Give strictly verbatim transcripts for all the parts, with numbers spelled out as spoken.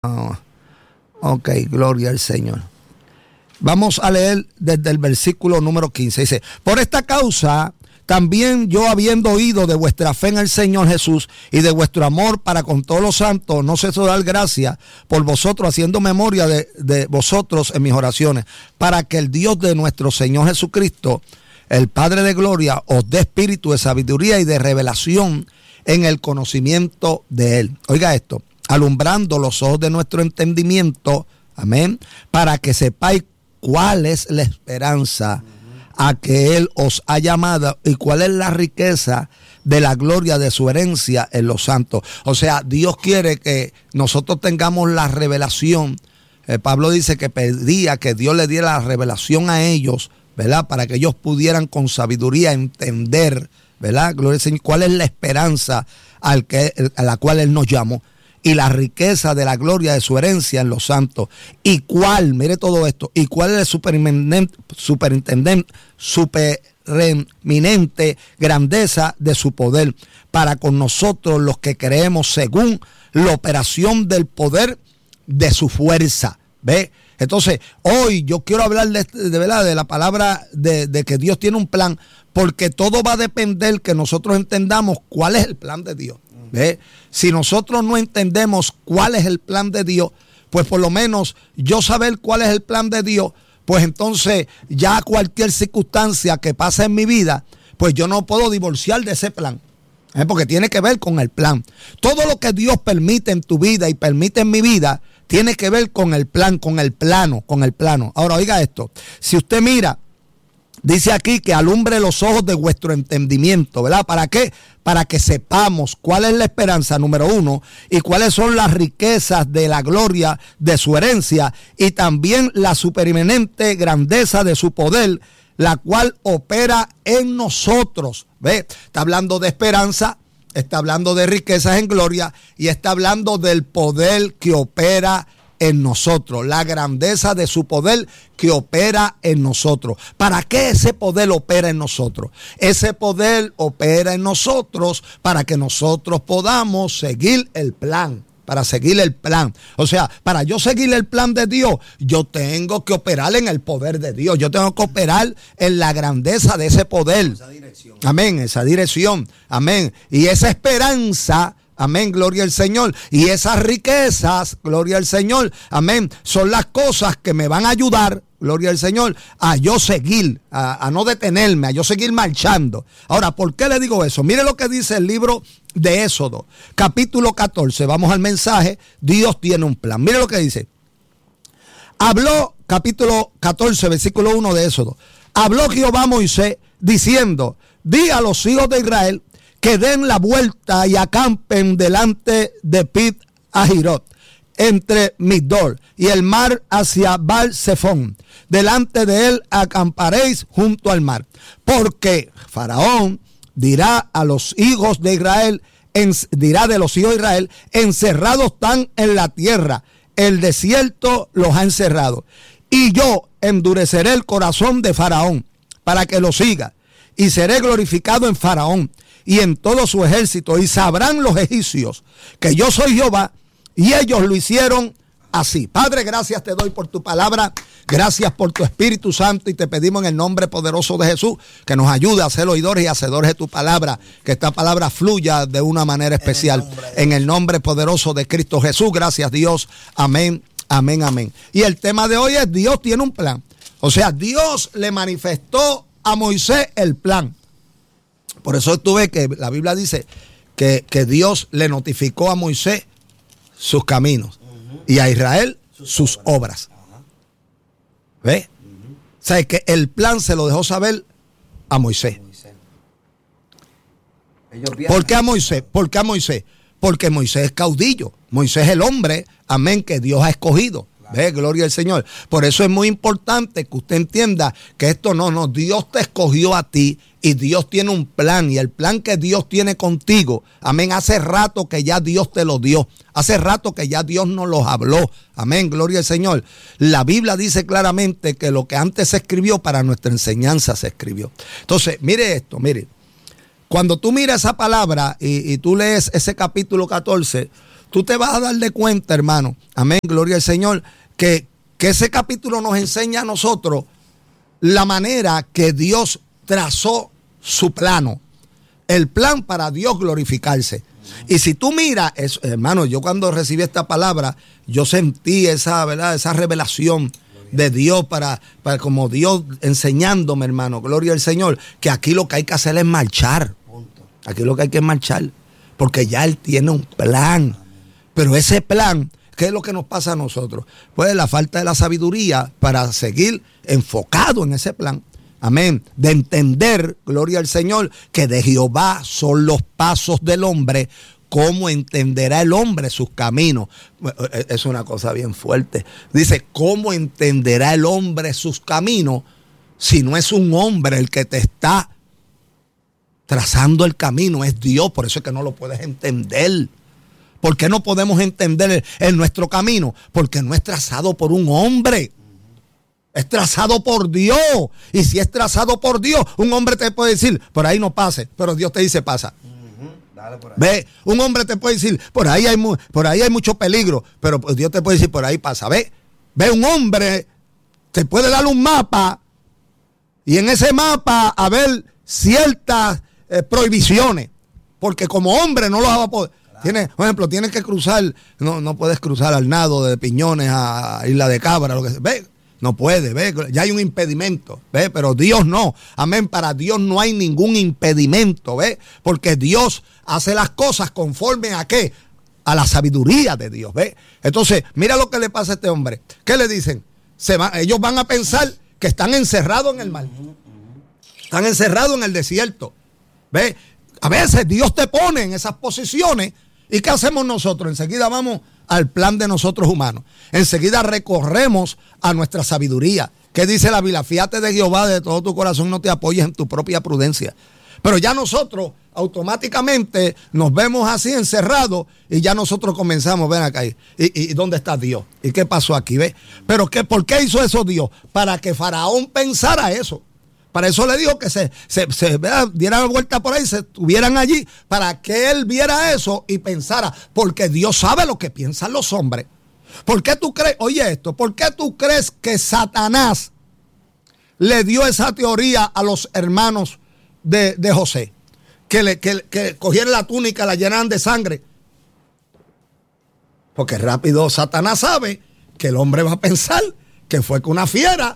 Oh, ok, gloria al Señor. Vamos a leer desde el versículo número quince. Dice: por esta causa también yo, habiendo oído de vuestra fe en el Señor Jesús y de vuestro amor para con todos los santos, no ceso de dar gracia por vosotros, haciendo memoria de, de vosotros en mis oraciones, para que el Dios de nuestro Señor Jesucristo, el Padre de gloria, os dé espíritu de sabiduría y de revelación en el conocimiento de Él. Oiga esto: alumbrando los ojos de nuestro entendimiento, amén, para que sepáis cuál es la esperanza a que Él os ha llamado y cuál es la riqueza de la gloria de su herencia en los santos. O sea, Dios quiere que nosotros tengamos la revelación. Eh, Pablo dice que pedía que Dios le diera la revelación a ellos, ¿verdad? Para que ellos pudieran con sabiduría entender, ¿verdad? Gloria al Señor, cuál es la esperanza al que, a la cual Él nos llamó. Y la riqueza de la gloria de su herencia en los santos. Y cuál, mire todo esto, y cuál es el superintendente, superintendente, supereminente grandeza de su poder para con nosotros los que creemos según la operación del poder de su fuerza. ¿Ve? Entonces, hoy yo quiero hablar de, de verdad de la palabra de, de que Dios tiene un plan, porque todo va a depender que nosotros entendamos cuál es el plan de Dios. ¿Ve? Si nosotros no entendemos cuál es el plan de Dios, pues por lo menos yo saber cuál es el plan de Dios, pues entonces ya cualquier circunstancia que pase en mi vida, pues yo no puedo divorciar de ese plan, ¿eh? Porque tiene que ver con el plan. Todo lo que Dios permite en tu vida y permite en mi vida, tiene que ver con el plan, con el plano, con el plano. Ahora oiga esto: si usted mira, dice aquí que alumbre los ojos de vuestro entendimiento, ¿verdad? ¿Para qué? Para que sepamos cuál es la esperanza, número uno, y cuáles son las riquezas de la gloria de su herencia, y también la supereminente grandeza de su poder, la cual opera en nosotros. ¿Ve? Está hablando de esperanza, está hablando de riquezas en gloria, y está hablando del poder que opera en nosotros, la grandeza de su poder que opera en nosotros. ¿Para qué ese poder opera en nosotros? Ese poder opera en nosotros para que nosotros podamos seguir el plan, para seguir el plan. O sea, para yo seguir el plan de Dios, yo tengo que operar en el poder de Dios, yo tengo que operar en la grandeza de ese poder. Esa dirección. Amén, esa dirección, amén. Y esa esperanza, amén, gloria al Señor. Y esas riquezas, gloria al Señor, amén, son las cosas que me van a ayudar, gloria al Señor, a yo seguir, a, a no detenerme, a yo seguir marchando. Ahora, ¿por qué le digo eso? Mire lo que dice el libro de Éxodo, capítulo catorce. Vamos al mensaje. Dios tiene un plan. Mire lo que dice. Habló, capítulo catorce, versículo uno de Éxodo. Habló Jehová a Moisés diciendo: di a los hijos de Israel que den la vuelta y acampen delante de Pit Ahirot, entre Migdol y el mar hacia Baal-Zephón. Delante de él acamparéis junto al mar. Porque Faraón dirá a los hijos de Israel, en, dirá de los hijos de Israel, encerrados están en la tierra, el desierto los ha encerrado. Y yo endureceré el corazón de Faraón para que lo siga, y seré glorificado en Faraón y en todo su ejército, y sabrán los egipcios que yo soy Jehová, y ellos lo hicieron así. Padre, gracias te doy por tu palabra, gracias por tu Espíritu Santo, y te pedimos en el nombre poderoso de Jesús que nos ayude a ser oidores y hacedores de tu palabra, que esta palabra fluya de una manera especial, en el nombre poderoso de Cristo Jesús. Gracias, Dios, amén, amén, amén. Y el tema de hoy es: Dios tiene un plan. O sea, Dios le manifestó a Moisés el plan. Por eso tú ves que la Biblia dice que, que Dios le notificó a Moisés sus caminos, uh-huh, y a Israel sus, sus obras. obras. Uh-huh. ¿Ves? Uh-huh. O sea, que el plan se lo dejó saber a Moisés. Moisés. ¿Por qué a Moisés? ¿Por qué a Moisés? Porque Moisés es caudillo. Moisés es el hombre, amén, que Dios ha escogido. Ve, gloria al Señor. Por eso es muy importante que usted entienda que esto no, no, Dios te escogió a ti y Dios tiene un plan, y el plan que Dios tiene contigo, amén, hace rato que ya Dios te lo dio, hace rato que ya Dios nos los habló, amén, gloria al Señor. La Biblia dice claramente que lo que antes se escribió para nuestra enseñanza se escribió. Entonces, mire esto, mire, cuando tú miras esa palabra y, y tú lees ese capítulo catorce, tú te vas a dar de cuenta, hermano, amén, gloria al Señor, que, que ese capítulo nos enseña a nosotros la manera que Dios trazó su plano, el plan para Dios glorificarse. Y si tú miras, eso, hermano, yo cuando recibí esta palabra, yo sentí esa, ¿verdad?, esa revelación de Dios para, para como Dios enseñándome, hermano, gloria al Señor, que aquí lo que hay que hacer es marchar. Aquí lo que hay que es marchar, porque ya Él tiene un plan. Pero ese plan, ¿qué es lo que nos pasa a nosotros? Pues la falta de la sabiduría para seguir enfocado en ese plan. Amén. De entender, gloria al Señor, que de Jehová son los pasos del hombre. ¿Cómo entenderá el hombre sus caminos? Es una cosa bien fuerte. Dice, ¿cómo entenderá el hombre sus caminos si no es un hombre el que te está trazando el camino? Es Dios, por eso es que no lo puedes entender. ¿Por qué no podemos entender en nuestro camino? Porque no es trazado por un hombre. Es trazado por Dios. Y si es trazado por Dios, un hombre te puede decir, por ahí no pase, pero Dios te dice, pasa. Uh-huh. Dale por ahí. Ve, un hombre te puede decir, por ahí hay, por ahí hay mucho peligro, pero Dios te puede decir, por ahí pasa. Ve, ve, un hombre te puede dar un mapa y en ese mapa haber ciertas eh, prohibiciones, porque como hombre no lo va a poder. Tiene, por ejemplo, tienes que cruzar, no, no puedes cruzar al nado de Piñones a Isla de Cabra, lo que sea. Ve, no puede, ve, ya hay un impedimento, ve, pero Dios no. Amén, para Dios no hay ningún impedimento, ve, porque Dios hace las cosas conforme a qué, a la sabiduría de Dios, ve. Entonces, mira lo que le pasa a este hombre. ¿Qué le dicen? Se va, ellos van a pensar que están encerrados en el mar, están encerrados en el desierto, ve. A veces Dios te pone en esas posiciones. ¿Y qué hacemos nosotros? Enseguida vamos al plan de nosotros humanos. Enseguida recorremos a nuestra sabiduría. ¿Qué dice la Biblia? Fíate de Jehová de todo tu corazón, no te apoyes en tu propia prudencia. Pero ya nosotros automáticamente nos vemos así encerrados y ya nosotros comenzamos, ven acá, ¿y, y, y dónde está Dios? ¿Y qué pasó aquí? ¿Ve? ¿Pero qué, por qué hizo eso Dios? Para que Faraón pensara eso. Para eso le dijo que se, se, se dieran vuelta por ahí, se estuvieran allí, para que él viera eso y pensara, porque Dios sabe lo que piensan los hombres. ¿Por qué tú crees, oye esto, por qué tú crees que Satanás le dio esa teoría a los hermanos de, de José? Que, le, que, que cogieran la túnica, la llenaran de sangre. Porque rápido Satanás sabe que el hombre va a pensar que fue con una fiera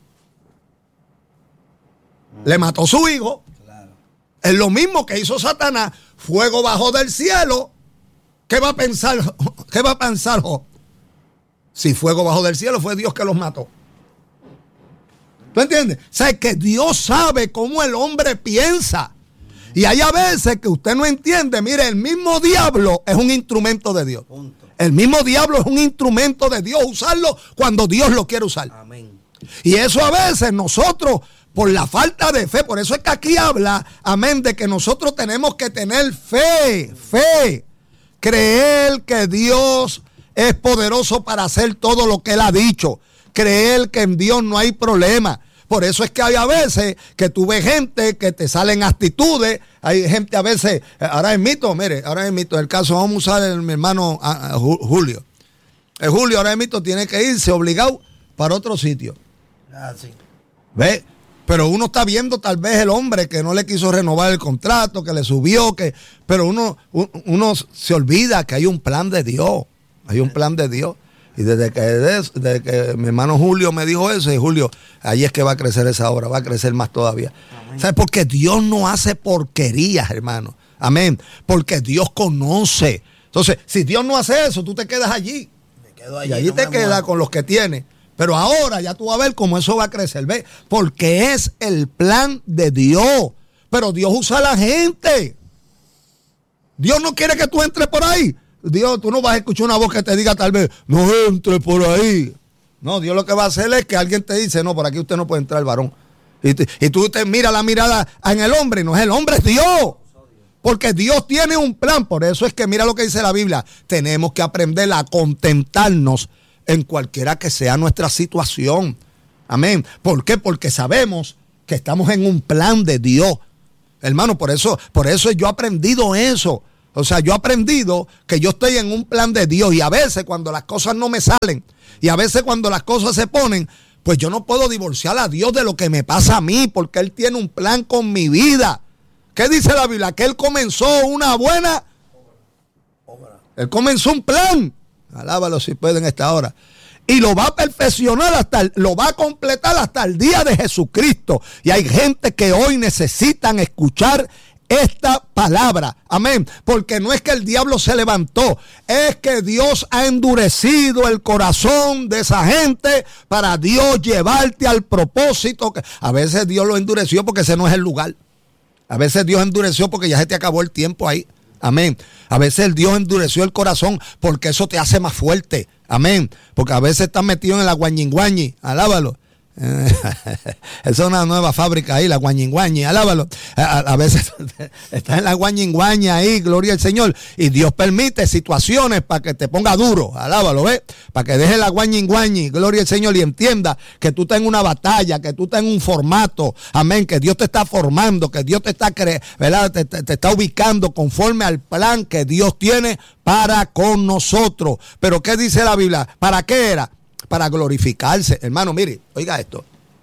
le mató a su hijo. Claro. Es lo mismo que hizo Satanás. Fuego bajó del cielo. ¿Qué va a pensar? ¿Qué va a pensar Job? Si fuego bajó del cielo, fue Dios que los mató. ¿Tú entiendes? O sea, que Dios sabe cómo el hombre piensa. Y hay a veces que usted no entiende. Mire, el mismo diablo es un instrumento de Dios. Punto. El mismo diablo es un instrumento de Dios. Usarlo cuando Dios lo quiere usar. Amén. Y eso a veces nosotros, por la falta de fe, por eso es que aquí habla, amén, de que nosotros tenemos que tener fe, fe, creer que Dios es poderoso para hacer todo lo que Él ha dicho, creer que en Dios no hay problema. Por eso es que hay a veces que tú ves gente que te salen actitudes, hay gente a veces, ahora es mito, mire, ahora es mito, el caso, vamos a usar el, mi hermano a, a Julio. El Julio ahora es mito, tiene que irse obligado para otro sitio. Ah, sí. ¿Ve? Pero uno está viendo tal vez el hombre que no le quiso renovar el contrato, que le subió, que, pero uno, uno se olvida que hay un plan de Dios. Hay un plan de Dios. Y desde que, desde que mi hermano Julio me dijo eso, y Julio, ahí es que va a crecer esa obra, va a crecer más todavía. ¿Sabes? Porque Dios no hace porquerías, hermano. Amén. Porque Dios conoce. Entonces, si Dios no hace eso, tú te quedas allí. Me quedo allí y allí no te quedas con los que tienes. Pero ahora ya tú vas a ver cómo eso va a crecer, ¿ves? Porque es el plan de Dios. Pero Dios usa a la gente. Dios no quiere que tú entres por ahí. Dios, tú no vas a escuchar una voz que te diga tal vez, no entre por ahí. No, Dios lo que va a hacer es que alguien te dice, no, por aquí usted no puede entrar, varón. Y, te, y tú te miras la mirada en el hombre, no es el hombre, es Dios. Porque Dios tiene un plan. Por eso es que mira lo que dice la Biblia. Tenemos que aprender a contentarnos en cualquiera que sea nuestra situación. Amén. ¿Por qué? Porque sabemos que estamos en un plan de Dios. Hermano, por eso, por eso yo he aprendido eso. O sea, yo he aprendido que yo estoy en un plan de Dios y a veces cuando las cosas no me salen y a veces cuando las cosas se ponen, pues yo no puedo divorciar a Dios de lo que me pasa a mí porque Él tiene un plan con mi vida. ¿Qué dice la Biblia? Que Él comenzó una buena obra. Él comenzó un plan. Alábalo si puede en esta hora. Y lo va a perfeccionar hasta, el, lo va a completar hasta el día de Jesucristo. Y hay gente que hoy necesitan escuchar esta palabra, amén, porque no es que el diablo se levantó, es que Dios ha endurecido el corazón de esa gente para Dios llevarte al propósito. Que a veces Dios lo endureció porque ese no es el lugar, a veces Dios endureció porque ya se te acabó el tiempo ahí, amén, a veces el Dios endureció el corazón porque eso te hace más fuerte, amén, porque a veces estás metido en la guañinguañi, alábalo. Esa es una nueva fábrica ahí, la guañinguañi, alábalo. A, a veces está en la guañinguaña ahí, gloria al Señor. Y Dios permite situaciones para que te ponga duro, alábalo, ¿ves? Para que dejes la guañinguañi, gloria al Señor, y entienda que tú estás en una batalla, que tú estás en un formato, amén, que Dios te está formando, que Dios te está, cre ¿verdad? Te, te, te está ubicando conforme al plan que Dios tiene para con nosotros. Pero ¿qué dice la Biblia? ¿Para qué era? Para glorificarse. Hermano, mire, oiga esto.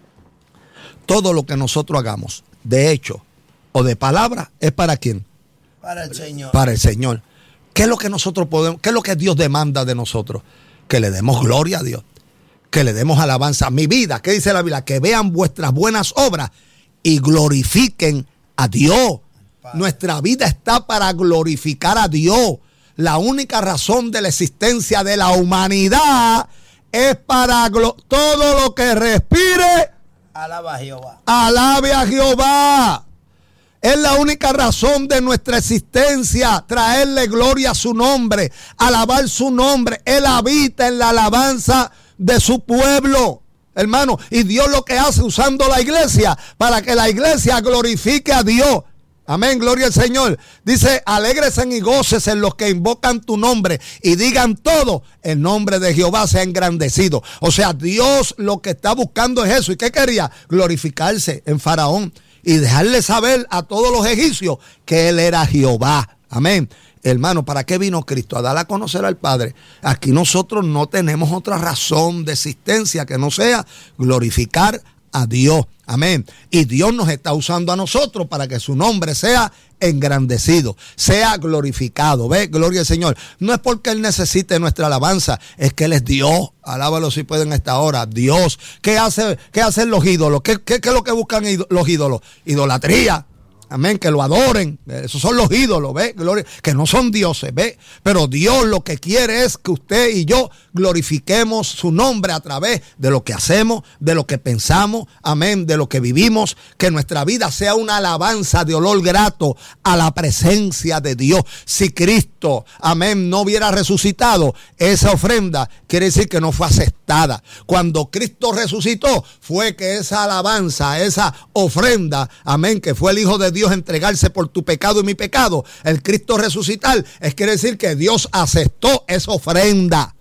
Todo lo que nosotros hagamos, de hecho o de palabra, ¿es para quién? Para el Señor. Para el Señor. ¿Qué es lo que nosotros podemos, qué es lo que Dios demanda de nosotros? Que le demos gloria a Dios, que le demos alabanza. Mi vida, ¿qué dice la Biblia? Que vean vuestras buenas obras y glorifiquen a Dios. Nuestra vida está para glorificar a Dios. La única razón de la existencia de la humanidad es para todo lo que respire. Alaba a Jehová. Alabe a Jehová. Es la única razón de nuestra existencia, traerle gloria a su nombre, alabar su nombre. Él habita en la alabanza de su pueblo, hermano. Y Dios lo que hace usando la iglesia para que la iglesia glorifique a Dios. Amén, gloria al Señor. Dice, alégresen y gócesen en los que invocan tu nombre y digan todo, el nombre de Jehová sea engrandecido. O sea, Dios lo que está buscando es eso. ¿Y qué quería? Glorificarse en Faraón y dejarle saber a todos los egipcios que él era Jehová. Amén. Hermano, ¿para qué vino Cristo? A dar a conocer al Padre. Aquí nosotros no tenemos otra razón de existencia que no sea glorificar a Dios. Amén. Y Dios nos está usando a nosotros para que su nombre sea engrandecido, sea glorificado. ¿Ve? Gloria al Señor. No es porque Él necesite nuestra alabanza, es que Él es Dios. Alábalo si pueden a esta hora. Dios. ¿Qué hace, qué hacen los ídolos? ¿Qué, qué, qué es lo que buscan los ídolos? Idolatría. Amén, que lo adoren. Esos son los ídolos, ¿ve? Gloria, que no son dioses, ¿ve? Pero Dios lo que quiere es que usted y yo glorifiquemos su nombre a través de lo que hacemos, de lo que pensamos, amén, de lo que vivimos, que nuestra vida sea una alabanza de olor grato a la presencia de Dios. Si Cristo, amén, no hubiera resucitado, esa ofrenda quiere decir que no fue aceptada. Cuando Cristo resucitó, fue que esa alabanza, esa ofrenda, amén, que fue el Hijo de Dios entregarse por tu pecado y mi pecado, el Cristo resucitar, es quiere decir que Dios aceptó esa ofrenda.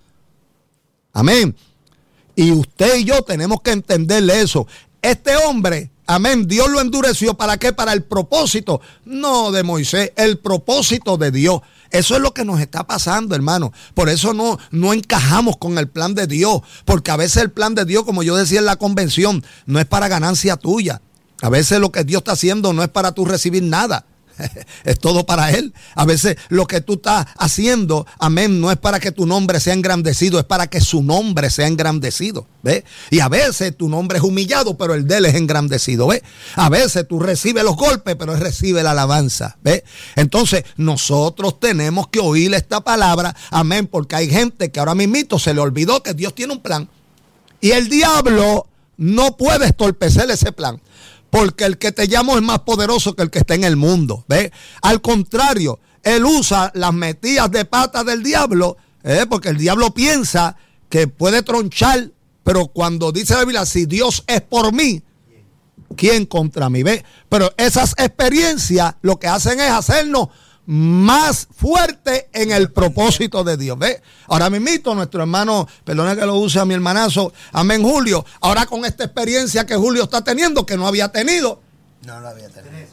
Amén. Y usted y yo tenemos que entenderle eso. Este hombre, amén, Dios lo endureció. ¿Para qué? Para el propósito, no de Moisés, el propósito de Dios. Eso es lo que nos está pasando, hermano. Por eso no, no encajamos con el plan de Dios. Porque a veces el plan de Dios, como yo decía en la convención, no es para ganancia tuya. A veces lo que Dios está haciendo no es para tú recibir nada. Es todo para Él. A veces lo que tú estás haciendo, amén, no es para que tu nombre sea engrandecido, es para que su nombre sea engrandecido, ¿ves? Y a veces tu nombre es humillado, pero el de Él es engrandecido, ¿ves? A veces tú recibes los golpes, pero Él recibe la alabanza, ¿ves? Entonces nosotros tenemos que oír esta palabra, amén, porque hay gente que ahora mismito se le olvidó que Dios tiene un plan y el diablo no puede estorpecer ese plan. Porque el que te llamo es más poderoso que el que está en el mundo. ¿Ves? Al contrario, él usa las metidas de patas del diablo, ¿eh? Porque el diablo piensa que puede tronchar, pero cuando dice la Biblia, si Dios es por mí, ¿quién contra mí? ¿Ves? Pero esas experiencias lo que hacen es hacernos más fuerte en el propósito de Dios. ¿Ves? Ahora mismito nuestro hermano, perdona que lo use a mi hermanazo, amén, Julio, ahora con esta experiencia que Julio está teniendo, que no había tenido. No lo había tenido.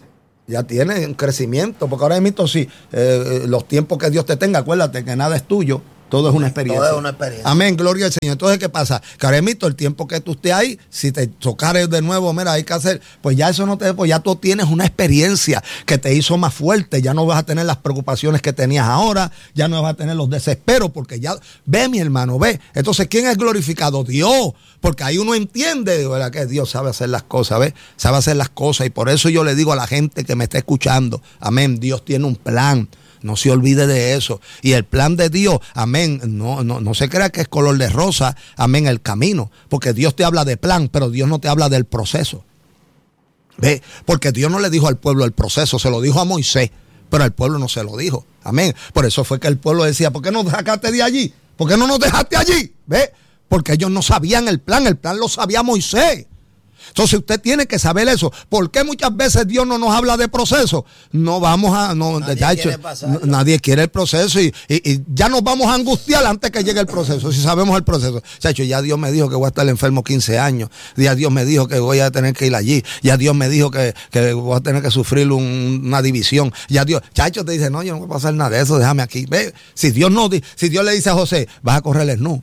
Ya tiene un crecimiento, porque ahora mismo sí, eh, los tiempos que Dios te tenga, acuérdate que nada es tuyo. Todo es una experiencia. Todo es una experiencia. Amén, gloria al Señor. Entonces, ¿qué pasa? Que ahora mismo el tiempo que tú estés ahí, si te tocares de nuevo, mira, hay que hacer, pues ya eso no te, pues ya tú tienes una experiencia que te hizo más fuerte, ya no vas a tener las preocupaciones que tenías ahora, ya no vas a tener los desesperos, porque ya, ve mi hermano, ve. Entonces, ¿quién es glorificado? Dios, porque ahí uno entiende, ¿verdad? Que Dios sabe hacer las cosas, ¿ves? Sabe hacer las cosas, y por eso yo le digo a la gente que me está escuchando, amén, Dios tiene un plan. No se olvide de eso. Y el plan de Dios, amén, no, no, no se crea que es color de rosa, amén, el camino. Porque Dios te habla de plan, pero Dios no te habla del proceso. ¿Ve? Porque Dios no le dijo al pueblo el proceso, se lo dijo a Moisés, pero al pueblo no se lo dijo. Amén. Por eso fue que el pueblo decía, ¿por qué no sacaste de allí? ¿Por qué no nos dejaste allí? ¿Ve? Porque ellos no sabían el plan, el plan lo sabía Moisés. Entonces usted tiene que saber eso. ¿Por qué muchas veces Dios no nos habla de proceso? No vamos a... No, nadie, ya quiere hecho, no, nadie quiere el proceso y, y, y ya nos vamos a angustiar antes que llegue el proceso, si sabemos el proceso. Chacho, ya Dios me dijo que voy a estar enfermo quince años. Ya Dios me dijo que voy a tener que ir allí. Ya Dios me dijo que, que voy a tener que sufrir un, una división. Ya Dios... Chacho te dice, no, yo no voy a pasar nada de eso, déjame aquí. Ve, si Dios no... Si Dios le dice a José, vas a correr el nu,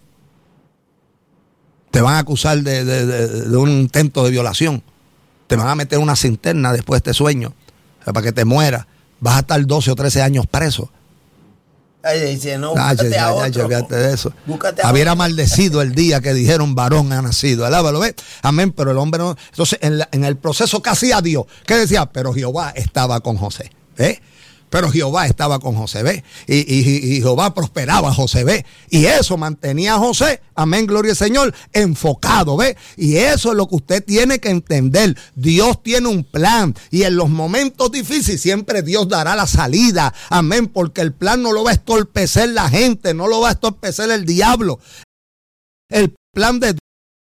te van a acusar de, de, de, de un intento de violación. Te van a meter una cisterna después de este sueño, para que te mueras. Vas a estar doce o trece años preso. Ay, dice, no, Nacho, búscate ya, a ya, otro. ya, de eso. Búscate a Hubiera otro. maldecido el día que dijeron varón ha nacido. Alábalo, ¿ves? Amén, pero el hombre no. Entonces, en, la, en el proceso que hacía Dios, ¿qué decía? Pero Jehová estaba con José. ¿Ves? Pero Jehová estaba con José, ¿ve? Y, y, y Jehová prosperaba a José, ¿ve? Y eso mantenía a José, amén, gloria al Señor, enfocado, ¿ve? Y eso es lo que usted tiene que entender. Dios tiene un plan y en los momentos difíciles siempre Dios dará la salida, amén, porque el plan no lo va a estorpecer la gente, no lo va a estorpecer el diablo. El plan de